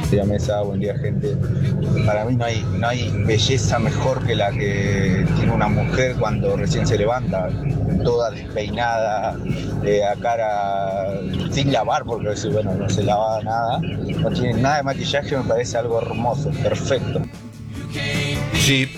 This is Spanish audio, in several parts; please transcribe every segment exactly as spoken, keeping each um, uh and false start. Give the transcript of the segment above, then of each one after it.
Buen día, mesa, buen día, gente. Para mí no hay, no hay belleza mejor que la que tiene una mujer cuando recién se levanta, toda despeinada, eh, a cara sin lavar, porque a veces, bueno, no se lava nada, no tiene nada de maquillaje, me parece algo hermoso, perfecto. Sí.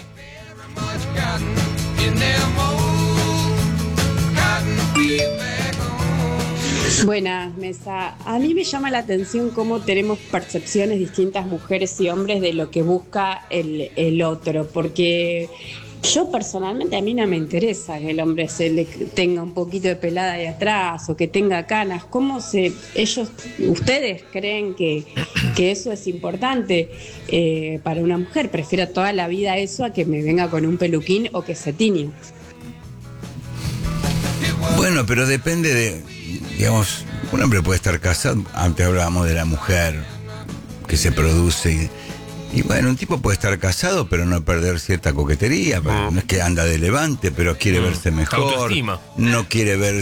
Buenas, mesa. A mí me llama la atención cómo tenemos percepciones distintas mujeres y hombres de lo que busca el, el otro, porque yo personalmente a mí no me interesa que el hombre se le tenga un poquito de pelada de atrás o que tenga canas. ¿Cómo se ellos, ustedes creen que, que eso es importante eh, para una mujer? Prefiero toda la vida eso a que me venga con un peluquín o que se tiñe. Bueno, pero depende de, digamos, un hombre puede estar casado, antes hablábamos de la mujer que se produce, y, y bueno, un tipo puede estar casado pero no perder cierta coquetería, no, no es que anda de levante, pero quiere verse mejor, no quiere ver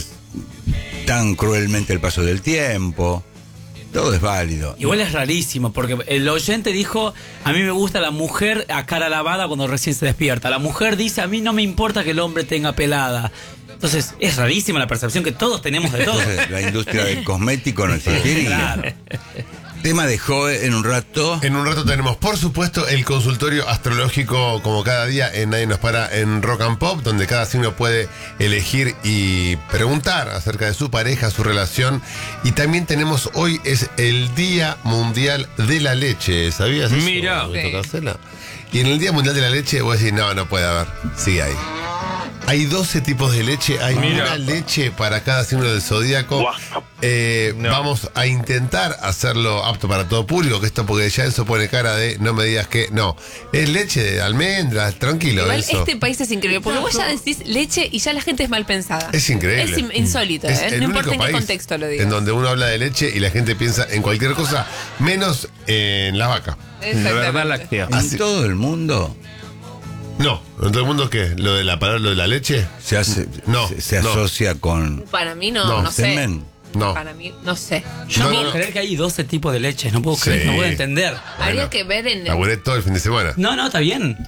tan cruelmente el paso del tiempo. Todo es válido. Igual es rarísimo, porque el oyente dijo, a mí me gusta la mujer a cara lavada cuando recién se despierta. La mujer dice, a mí no me importa que el hombre tenga pelada. Entonces, es rarísima la percepción que todos tenemos de todo. Entonces, la industria del cosmético no existiría. Claro. Tema de Joe en un rato. En un rato tenemos, por supuesto, el consultorio astrológico, como cada día en Nadie Nos Para en Rock and Pop, donde cada signo puede elegir y preguntar acerca de su pareja, su relación. Y también tenemos, hoy es el Día Mundial de la Leche. ¿Sabías eso? Mira. Sí. Y en el Día Mundial de la Leche vos decís, no, no puede haber. Sí hay. Hay doce tipos de leche, hay Mira. una leche para cada signo del zodíaco. Eh, no. Vamos a intentar hacerlo apto para todo público, que esto porque ya eso pone cara de no me digas que no. Es leche de almendras, tranquilo. Igual eso. Este país es increíble, porque vos ya decís leche y ya la gente es mal pensada. Es increíble. Es in- insólito, es ¿eh? No importa en qué contexto lo digas. En donde uno habla de leche y la gente piensa en cualquier cosa, menos en la vaca. De verdad láctea. En todo el mundo. No, en todo el mundo ¿qué? Lo de la palabra, lo de la leche se hace, no, se, se no. asocia con Para mí no, no, no sé. semen. No. Para mí, no sé. Yo no, No, puedo no. creer que hay doce tipos de leches, no puedo creer, Sí. no puedo entender. Habría Bueno, que ver en laburé todo el fin de semana. No, no, está bien.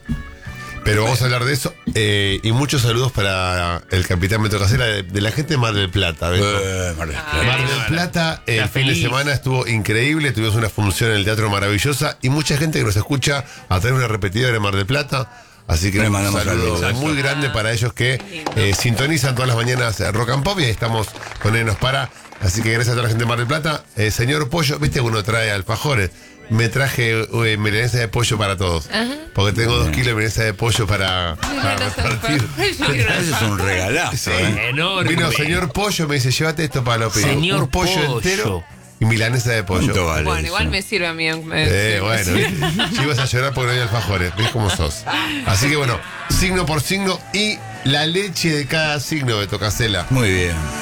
Pero vamos a hablar de eso. Eh, y muchos saludos para el capitán Beto Casella, de, de la gente de Mar del Plata. Beto. Eh, Mar del Plata. Mar del Plata, el Está fin de feliz. semana estuvo increíble. Tuvimos una función en el Teatro maravillosa y mucha gente que nos escucha a través de una repetidora de Mar del Plata. Así que Le un mandamos saludo saludos. muy grande para ellos que eh, sintonizan todas las mañanas Rock and Pop y ahí estamos con Nadie Nos Para. Así que gracias a toda la gente de Mar del Plata. Eh, señor Pollo, viste que uno trae alfajores. Me traje eh, milanesa de pollo para todos. Ajá. Porque tengo dos kilos de milanesa de pollo para, para repartir. Eso es un regalazo. Sí. ¿eh? Enorme. Vino señor Pollo, me dice, llévate esto para los pedidos. Señor Un pollo, Pollo. entero y milanesa de pollo. ¿Cuánto vale Bueno, eso? igual me sirve a mí. me Eh, sirve. bueno, ¿viste? Si ibas a llorar porque no hay alfajores, ves cómo sos. Así que bueno, signo por signo y la leche de cada signo de Tocasela. Muy bien.